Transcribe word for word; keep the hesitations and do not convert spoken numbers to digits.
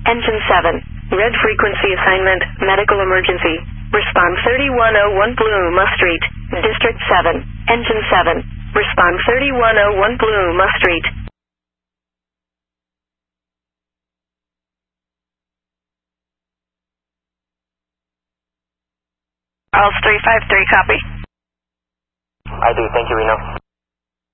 Engine seven. Red frequency assignment, medical emergency. Respond thirty-one oh one Blue Musk Street, District seven. Engine seven. Respond thirty-one oh one Blue Musk Street. Charles three five three, copy. I do. Thank you, Reno.